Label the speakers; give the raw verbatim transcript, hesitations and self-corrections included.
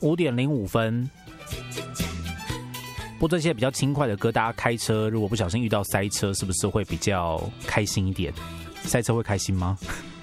Speaker 1: 五点零五分。播这些比较轻快的歌，大家开车如果不小心遇到塞车，是不是会比较开心一点？塞车会开心吗？